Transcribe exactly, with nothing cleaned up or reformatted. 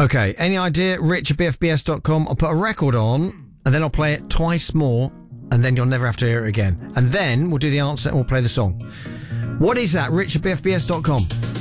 Okay, any idea? Rich at b f b s dot com. I'll put a record on, and then I'll play it twice more, and then you'll never have to hear it again. And then we'll do the answer and we'll play the song. What is that? Rich at b f b s dot com.